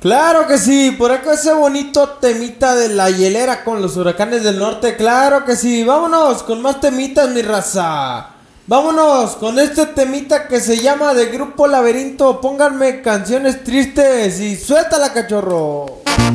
Claro que sí, por acá ese bonito temita de la hielera con los huracanes del norte, claro que sí, vámonos con más temitas mi raza. Vámonos con este temita que se llama de Grupo Laberinto, pónganme canciones tristes y suéltala cachorro.